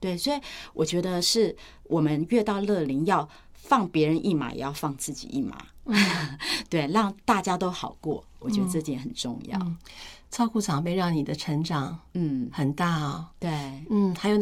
对，所以我觉得是我们越到乐龄，要放别人一马，也要放自己一马。对，让大家都好过，我觉得这点很重要。 照顾长辈让你的成长很大哦。 对， 还有